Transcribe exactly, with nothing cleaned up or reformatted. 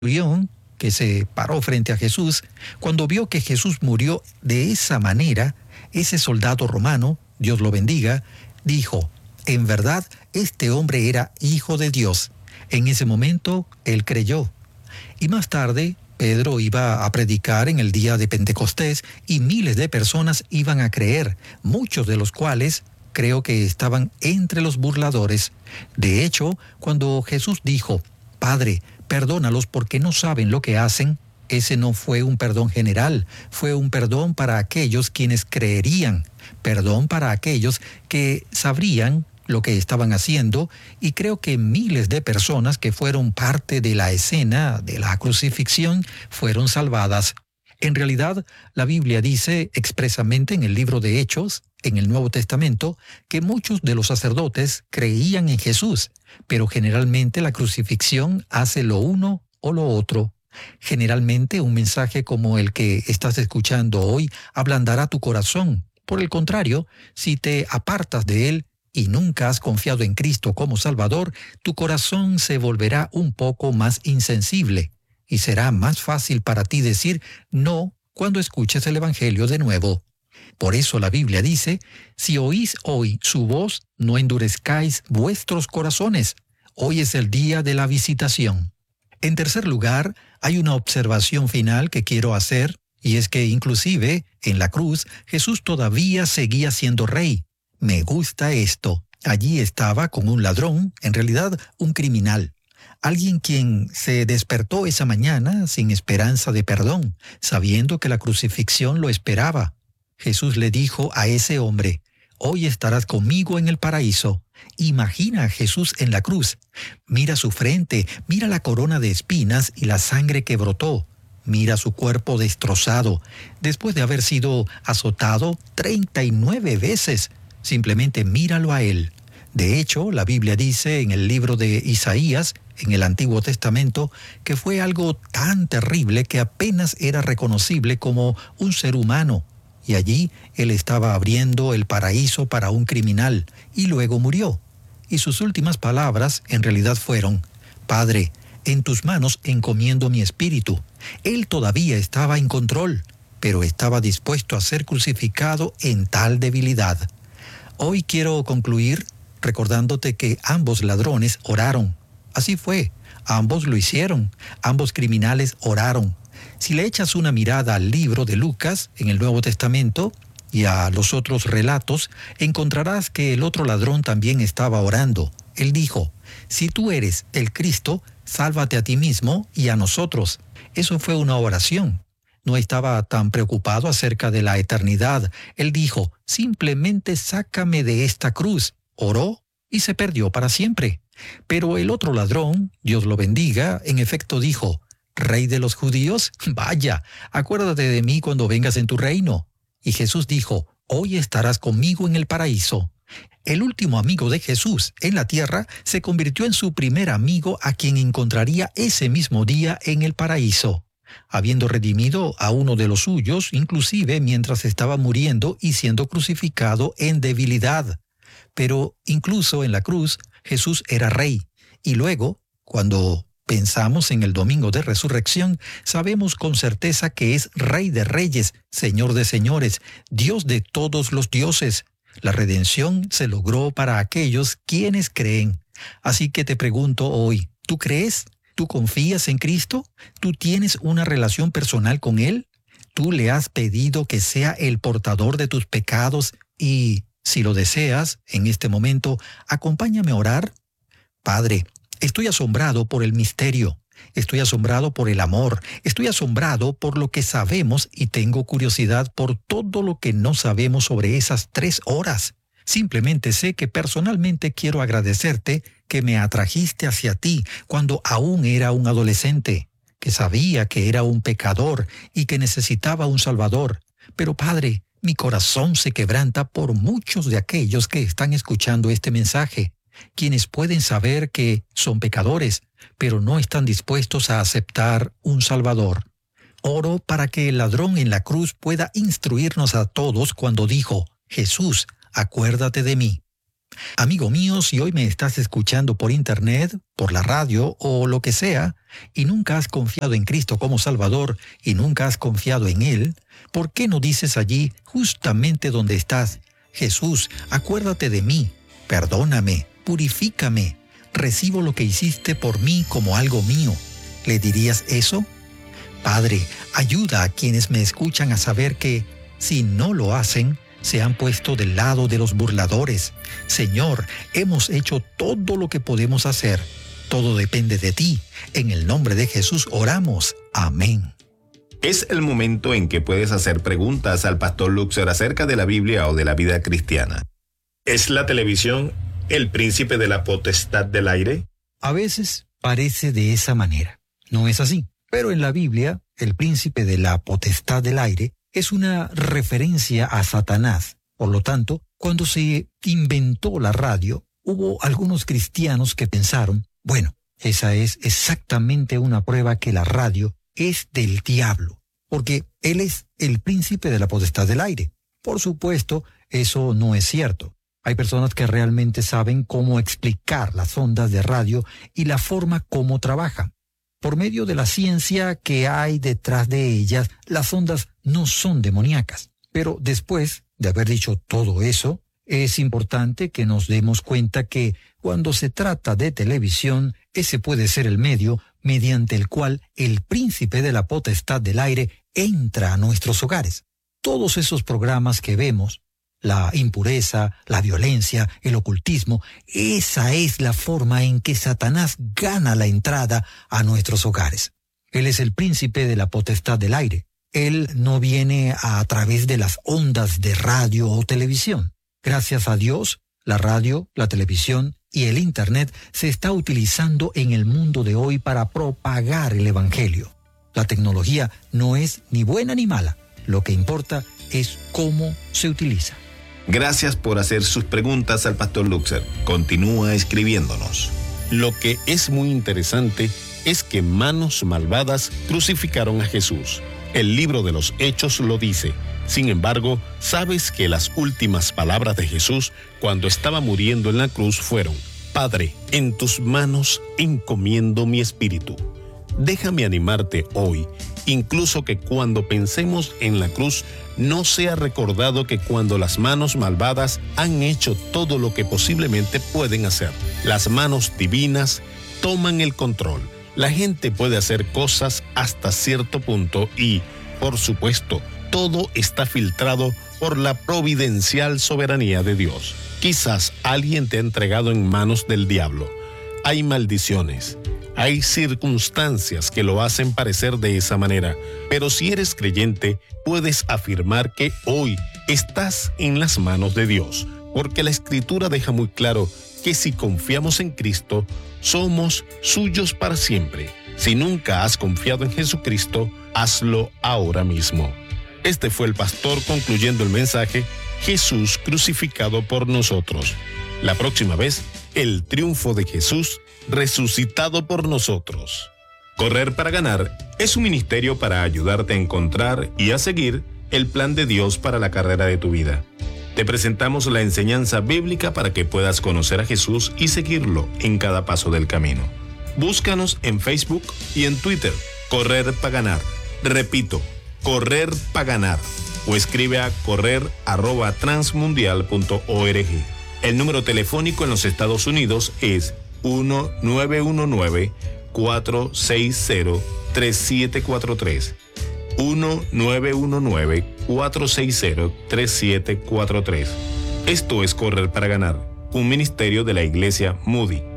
centurión que se paró frente a Jesús, cuando vio que Jesús murió de esa manera, ese soldado romano, Dios lo bendiga, dijo, en verdad, este hombre era hijo de Dios. En ese momento, él creyó. Y más tarde, Pedro iba a predicar en el día de Pentecostés y miles de personas iban a creer, muchos de los cuales creo que estaban entre los burladores. De hecho, cuando Jesús dijo, Padre, perdónalos porque no saben lo que hacen, ese no fue un perdón general, fue un perdón para aquellos quienes creerían, perdón para aquellos que sabrían lo que estaban haciendo, y creo que miles de personas que fueron parte de la escena de la crucifixión fueron salvadas. En realidad, la Biblia dice expresamente en el libro de Hechos, en el Nuevo Testamento, que muchos de los sacerdotes creían en Jesús, pero generalmente la crucifixión hace lo uno o lo otro. Generalmente un mensaje como el que estás escuchando hoy ablandará tu corazón. Por el contrario, si te apartas de él y nunca has confiado en Cristo como Salvador, tu corazón se volverá un poco más insensible y será más fácil para ti decir no cuando escuches el Evangelio de nuevo. Por eso la Biblia dice, si oís hoy su voz, no endurezcáis vuestros corazones. Hoy es el día de la visitación. En tercer lugar, hay una observación final que quiero hacer, y es que inclusive en la cruz Jesús todavía seguía siendo rey. Me gusta esto. Allí estaba con un ladrón, en realidad un criminal. Alguien quien se despertó esa mañana sin esperanza de perdón, sabiendo que la crucifixión lo esperaba. Jesús le dijo a ese hombre, hoy estarás conmigo en el paraíso. Imagina a Jesús en la cruz. Mira su frente, mira la corona de espinas y la sangre que brotó. Mira su cuerpo destrozado, después de haber sido azotado treinta y nueve veces. Simplemente míralo a él. De hecho, la Biblia dice en el libro de Isaías, en el Antiguo Testamento, que fue algo tan terrible que apenas era reconocible como un ser humano. Y allí él estaba abriendo el paraíso para un criminal, y luego murió. Y sus últimas palabras en realidad fueron, Padre, en tus manos encomiendo mi espíritu. Él todavía estaba en control, pero estaba dispuesto a ser crucificado en tal debilidad. Hoy quiero concluir recordándote que ambos ladrones oraron. Así fue, ambos lo hicieron, ambos criminales oraron. Si le echas una mirada al libro de Lucas en el Nuevo Testamento y a los otros relatos, encontrarás que el otro ladrón también estaba orando. Él dijo, si tú eres el Cristo, sálvate a ti mismo y a nosotros. Eso fue una oración. No estaba tan preocupado acerca de la eternidad. Él dijo, simplemente sácame de esta cruz. Oró y se perdió para siempre. Pero el otro ladrón, Dios lo bendiga, en efecto dijo, Rey de los judíos, vaya, acuérdate de mí cuando vengas en tu reino. Y Jesús dijo, hoy estarás conmigo en el paraíso. El último amigo de Jesús en la tierra se convirtió en su primer amigo a quien encontraría ese mismo día en el paraíso. Habiendo redimido a uno de los suyos, inclusive mientras estaba muriendo y siendo crucificado en debilidad. Pero incluso en la cruz, Jesús era rey. Y luego, cuando pensamos en el domingo de resurrección, sabemos con certeza que es Rey de reyes, Señor de señores, Dios de todos los dioses. La redención se logró para aquellos quienes creen. Así que te pregunto hoy, ¿tú crees? ¿Tú confías en Cristo? ¿Tú tienes una relación personal con Él? ¿Tú le has pedido que sea el portador de tus pecados? Y, si lo deseas, en este momento, acompáñame a orar. Padre, estoy asombrado por el misterio. Estoy asombrado por el amor. Estoy asombrado por lo que sabemos y tengo curiosidad por todo lo que no sabemos sobre esas tres horas. Simplemente sé que personalmente quiero agradecerte que me atrajiste hacia ti cuando aún era un adolescente, que sabía que era un pecador y que necesitaba un Salvador. Pero Padre, mi corazón se quebranta por muchos de aquellos que están escuchando este mensaje, quienes pueden saber que son pecadores, pero no están dispuestos a aceptar un Salvador. Oro para que el ladrón en la cruz pueda instruirnos a todos cuando dijo, Jesús, acuérdate de mí. Amigo mío, si hoy me estás escuchando por internet, por la radio o lo que sea, y nunca has confiado en Cristo como Salvador y nunca has confiado en Él, ¿por qué no dices allí, justamente donde estás: Jesús, acuérdate de mí, perdóname, purifícame, recibo lo que hiciste por mí como algo mío? ¿Le dirías eso? Padre, ayuda a quienes me escuchan a saber que, si no lo hacen, se han puesto del lado de los burladores. Señor, hemos hecho todo lo que podemos hacer. Todo depende de ti. En el nombre de Jesús oramos. Amén. Es el momento en que puedes hacer preguntas al pastor Luxer acerca de la Biblia o de la vida cristiana. ¿Es la televisión el príncipe de la potestad del aire? A veces parece de esa manera. No es así. Pero en la Biblia, el príncipe de la potestad del aire es una referencia a Satanás. Por lo tanto, cuando se inventó la radio, hubo algunos cristianos que pensaron, bueno, esa es exactamente una prueba que la radio es del diablo, porque él es el príncipe de la potestad del aire. Por supuesto, eso no es cierto. Hay personas que realmente saben cómo explicar las ondas de radio y la forma como trabajan. Por medio de la ciencia que hay detrás de ellas, las ondas no son demoníacas. Pero después de haber dicho todo eso, es importante que nos demos cuenta que cuando se trata de televisión, ese puede ser el medio mediante el cual el príncipe de la potestad del aire entra a nuestros hogares. Todos esos programas que vemos, la impureza, la violencia, el ocultismo, esa es la forma en que Satanás gana la entrada a nuestros hogares. Él es el príncipe de la potestad del aire. Él no viene a través de las ondas de radio o televisión. Gracias a Dios, la radio, la televisión y el Internet se está utilizando en el mundo de hoy para propagar el Evangelio. La tecnología no es ni buena ni mala. Lo que importa es cómo se utiliza. Gracias por hacer sus preguntas al pastor Luxer. Continúa escribiéndonos. Lo que es muy interesante es que manos malvadas crucificaron a Jesús. El libro de los Hechos lo dice. Sin embargo, ¿sabes que las últimas palabras de Jesús cuando estaba muriendo en la cruz fueron: Padre, en tus manos encomiendo mi espíritu? Déjame animarte hoy, incluso que cuando pensemos en la cruz, no sea recordado que cuando las manos malvadas han hecho todo lo que posiblemente pueden hacer. Las manos divinas toman el control. La gente puede hacer cosas hasta cierto punto y, por supuesto, todo está filtrado por la providencial soberanía de Dios. Quizás alguien te ha entregado en manos del diablo. Hay maldiciones. Hay circunstancias que lo hacen parecer de esa manera, pero si eres creyente, puedes afirmar que hoy estás en las manos de Dios, porque la Escritura deja muy claro que si confiamos en Cristo, somos suyos para siempre. Si nunca has confiado en Jesucristo, hazlo ahora mismo. Este fue el pastor concluyendo el mensaje: Jesús crucificado por nosotros. La próxima vez, el triunfo de Jesús resucitado por nosotros. Correr para ganar es un ministerio para ayudarte a encontrar y a seguir el plan de Dios para la carrera de tu vida. Te presentamos la enseñanza bíblica para que puedas conocer a Jesús y seguirlo en cada paso del camino. Búscanos en Facebook y en Twitter, Correr para ganar. Repito, Correr para ganar. O escribe a correr arroba transmundial punto org. El número telefónico en los Estados Unidos es uno nueve uno nueve, cuatro seis cero, tres siete cuatro tres. uno nueve uno nueve, cuatro seis cero, tres siete cuatro tres. Esto es Correr para Ganar, un ministerio de la Iglesia Moody.